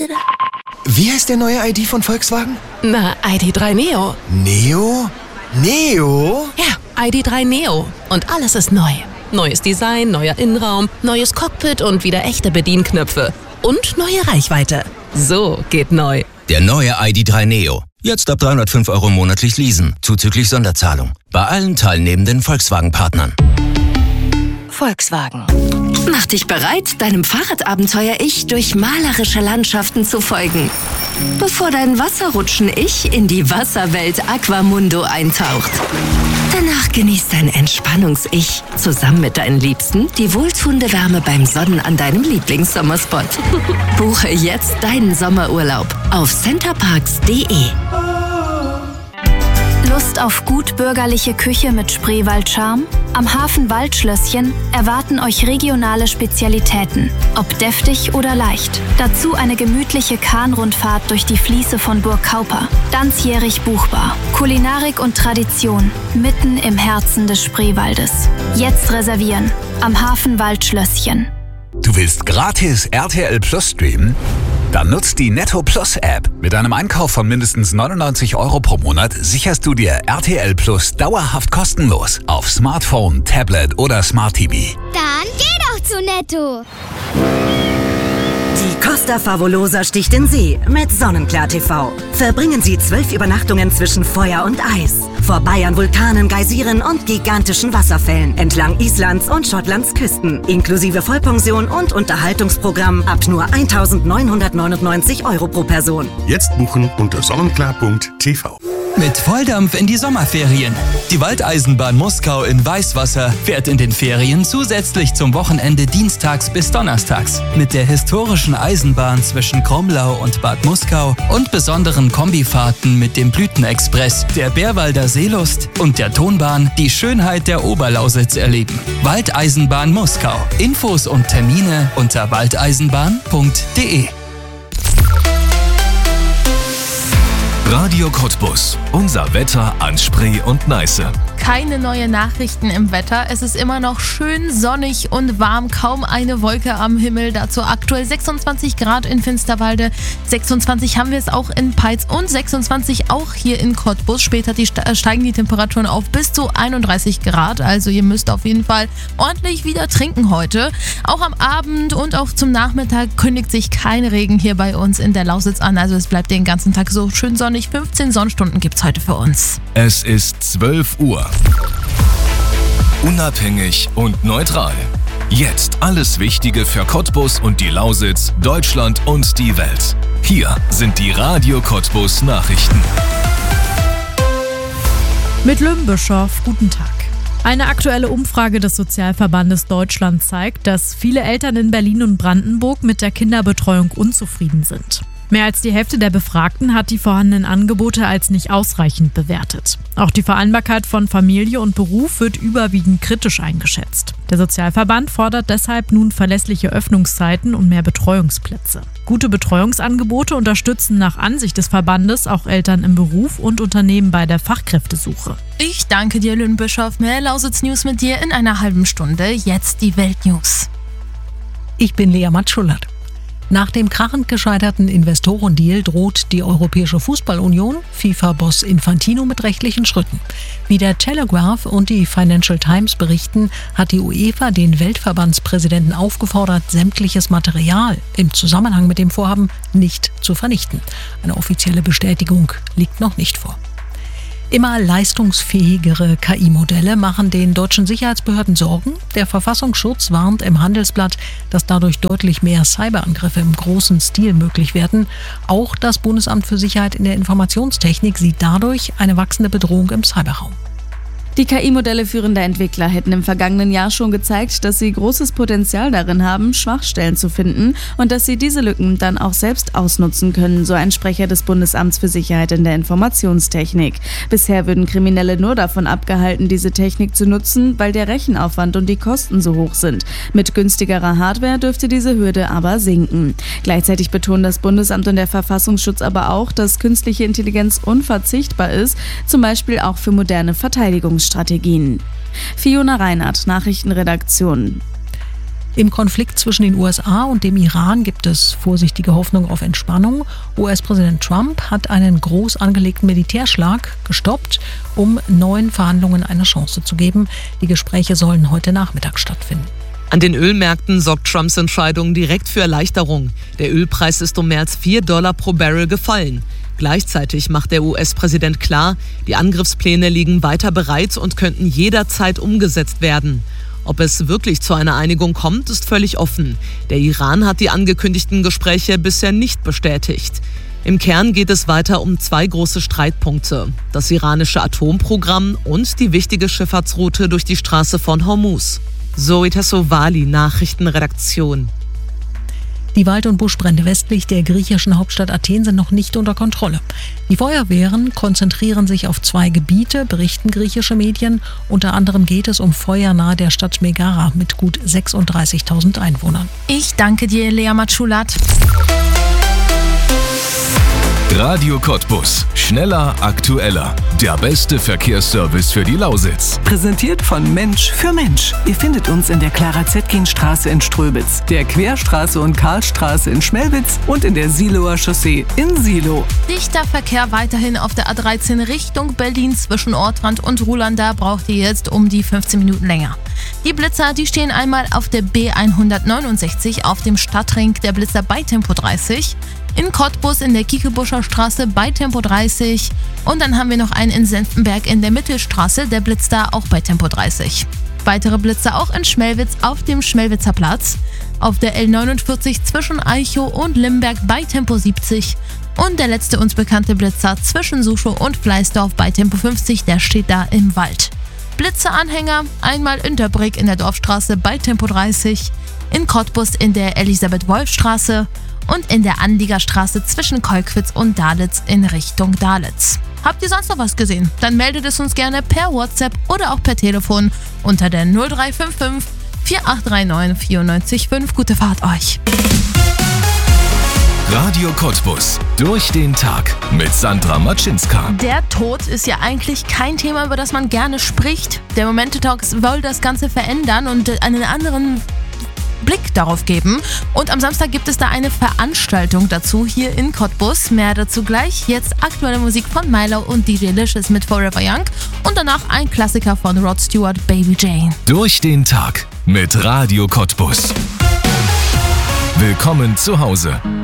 Wie heißt der neue ID von Volkswagen? Na, ID.3 Neo. Neo? Neo? Ja, ID.3 Neo. Und alles ist neu. Neues Design, neuer Innenraum, neues Cockpit und wieder echte Bedienknöpfe. Und neue Reichweite. So geht neu. Der neue ID.3 Neo. Jetzt ab 305 € monatlich leasen, zuzüglich Sonderzahlung. Bei allen teilnehmenden Volkswagen-Partnern. Volkswagen. Mach dich bereit, deinem Fahrradabenteuer-Ich durch malerische Landschaften zu folgen. Bevor dein Wasserrutschen-Ich in die Wasserwelt Aquamundo eintaucht. Danach genießt dein Entspannungs-Ich zusammen mit deinen Liebsten die wohltuende Wärme beim Sonnen an deinem Lieblingssommerspot. Buche jetzt deinen Sommerurlaub auf centerparks.de. Lust auf gut bürgerliche Küche mit Spreewald-Charme? Am Hafen Waldschlösschen erwarten euch regionale Spezialitäten, ob deftig oder leicht. Dazu eine gemütliche Kahnrundfahrt durch die Fließe von Burg Kauper. Ganzjährig buchbar. Kulinarik und Tradition mitten im Herzen des Spreewaldes. Jetzt reservieren am Hafen Waldschlösschen. Du willst gratis RTL Plus streamen? Dann nutzt die Netto Plus App. Mit einem Einkauf von mindestens 99 € pro Monat sicherst du dir RTL Plus dauerhaft kostenlos auf Smartphone, Tablet oder Smart TV. Dann geh doch zu Netto. Die Costa Favolosa sticht in See mit Sonnenklar TV. Verbringen Sie 12 Übernachtungen zwischen Feuer und Eis. Vorbei an Vulkanen, Geysiren und gigantischen Wasserfällen entlang Islands und Schottlands Küsten. Inklusive Vollpension und Unterhaltungsprogramm ab nur 1.999 € pro Person. Jetzt buchen unter sonnenklar.tv. Mit Volldampf in die Sommerferien. Die Waldeisenbahn Muskau in Weißwasser fährt in den Ferien zusätzlich zum Wochenende dienstags bis donnerstags. Mit der historischen Eisenbahn zwischen Kromlau und Bad Muskau und besonderen Kombifahrten mit dem Blütenexpress, der Bärwalder Seelust und der Tonbahn die Schönheit der Oberlausitz erleben. Waldeisenbahn Muskau. Infos und Termine unter waldeisenbahn.de. Radio Cottbus. Unser Wetter an Spree und Neiße. Keine neuen Nachrichten im Wetter. Es ist immer noch schön sonnig und warm. Kaum eine Wolke am Himmel. Dazu aktuell 26 Grad in Finsterwalde. 26 haben wir es auch in Peitz und 26 auch hier in Cottbus. Später steigen die Temperaturen auf bis zu 31 Grad. Also ihr müsst auf jeden Fall ordentlich wieder trinken heute. Auch am Abend und auch zum Nachmittag kündigt sich kein Regen hier bei uns in der Lausitz an. Also es bleibt den ganzen Tag so schön sonnig. 15 Sonnenstunden gibt es heute für uns. Es ist 12 Uhr. Unabhängig und neutral. Jetzt alles Wichtige für Cottbus und die Lausitz, Deutschland und die Welt. Hier sind die Radio Cottbus Nachrichten. Mit Lümbischow, guten Tag. Eine aktuelle Umfrage des Sozialverbandes Deutschland zeigt, dass viele Eltern in Berlin und Brandenburg mit der Kinderbetreuung unzufrieden sind. Mehr als die Hälfte der Befragten hat die vorhandenen Angebote als nicht ausreichend bewertet. Auch die Vereinbarkeit von Familie und Beruf wird überwiegend kritisch eingeschätzt. Der Sozialverband fordert deshalb nun verlässliche Öffnungszeiten und mehr Betreuungsplätze. Gute Betreuungsangebote unterstützen nach Ansicht des Verbandes auch Eltern im Beruf und Unternehmen bei der Fachkräftesuche. Ich danke dir, Lümbischow. Mehr Lausitz News mit dir in einer halben Stunde. Jetzt die Weltnews. Ich bin Lea Matschulat. Nach dem krachend gescheiterten Investorendeal droht die Europäische Fußballunion FIFA-Boss Infantino mit rechtlichen Schritten. Wie der Telegraph und die Financial Times berichten, hat die UEFA den Weltverbandspräsidenten aufgefordert, sämtliches Material im Zusammenhang mit dem Vorhaben nicht zu vernichten. Eine offizielle Bestätigung liegt noch nicht vor. Immer leistungsfähigere KI-Modelle machen den deutschen Sicherheitsbehörden Sorgen. Der Verfassungsschutz warnt im Handelsblatt, dass dadurch deutlich mehr Cyberangriffe im großen Stil möglich werden. Auch das Bundesamt für Sicherheit in der Informationstechnik sieht dadurch eine wachsende Bedrohung im Cyberraum. Die KI-Modelle führender Entwickler hätten im vergangenen Jahr schon gezeigt, dass sie großes Potenzial darin haben, Schwachstellen zu finden und dass sie diese Lücken dann auch selbst ausnutzen können, so ein Sprecher des Bundesamts für Sicherheit in der Informationstechnik. Bisher würden Kriminelle nur davon abgehalten, diese Technik zu nutzen, weil der Rechenaufwand und die Kosten so hoch sind. Mit günstigerer Hardware dürfte diese Hürde aber sinken. Gleichzeitig betonen das Bundesamt und der Verfassungsschutz aber auch, dass künstliche Intelligenz unverzichtbar ist, zum Beispiel auch für moderne Verteidigungsstrategien. Fiona Reinhardt, Nachrichtenredaktion. Im Konflikt zwischen den USA und dem Iran gibt es vorsichtige Hoffnung auf Entspannung. US-Präsident Trump hat einen groß angelegten Militärschlag gestoppt, um neuen Verhandlungen eine Chance zu geben. Die Gespräche sollen heute Nachmittag stattfinden. An den Ölmärkten sorgt Trumps Entscheidung direkt für Erleichterung. Der Ölpreis ist um mehr als $4 pro Barrel gefallen. Gleichzeitig macht der US-Präsident klar, die Angriffspläne liegen weiter bereit und könnten jederzeit umgesetzt werden. Ob es wirklich zu einer Einigung kommt, ist völlig offen. Der Iran hat die angekündigten Gespräche bisher nicht bestätigt. Im Kern geht es weiter um 2 große Streitpunkte: das iranische Atomprogramm und die wichtige Schifffahrtsroute durch die Straße von Hormuz. Zoe Tassovali, Nachrichtenredaktion. Die Wald- und Buschbrände westlich der griechischen Hauptstadt Athen sind noch nicht unter Kontrolle. Die Feuerwehren konzentrieren sich auf 2 Gebiete, berichten griechische Medien. Unter anderem geht es um Feuer nahe der Stadt Megara mit gut 36.000 Einwohnern. Ich danke dir, Lea Matschulat. Radio Cottbus. Schneller, aktueller. Der beste Verkehrsservice für die Lausitz. Präsentiert von Mensch für Mensch. Ihr findet uns in der Clara-Zetkin-Straße in Ströbitz, der Querstraße und Karlstraße in Schmelwitz und in der Siloer Chaussee in Silo. Dichter Verkehr weiterhin auf der A13 Richtung Berlin zwischen Ortrand und Ruhland. Da braucht ihr jetzt um die 15 Minuten länger. Die Blitzer, die stehen einmal auf der B169 auf dem Stadtring, der Blitzer bei Tempo 30. In Cottbus in der Kiekebuscher Straße bei Tempo 30. Und dann haben wir noch einen in Senftenberg in der Mittelstraße, der blitzt da auch bei Tempo 30. Weitere Blitzer auch in Schmelwitz auf dem Schmelwitzer Platz, auf der L49 zwischen Eichow und Limberg bei Tempo 70 und der letzte uns bekannte Blitzer zwischen Suschow und Fleißdorf bei Tempo 50, der steht da im Wald. Blitzeranhänger einmal in Döbrig in der Dorfstraße bei Tempo 30, in Cottbus in der Elisabeth-Wolf-Straße und in der Anliegerstraße zwischen Kolkwitz und Dalitz in Richtung Dalitz. Habt ihr sonst noch was gesehen? Dann meldet es uns gerne per WhatsApp oder auch per Telefon unter der 0355 4839 94,5. Gute Fahrt euch! Radio Cottbus. Durch den Tag mit Sandra Matschinska. Der Tod ist ja eigentlich kein Thema, über das man gerne spricht. Der Momente-Talk soll das Ganze verändern und einen anderen Blick darauf geben. Und am Samstag gibt es da eine Veranstaltung dazu hier in Cottbus. Mehr dazu gleich. Jetzt aktuelle Musik von Milo und DJ Licious mit Forever Young. Und danach ein Klassiker von Rod Stewart, Baby Jane. Durch den Tag mit Radio Cottbus. Willkommen zu Hause.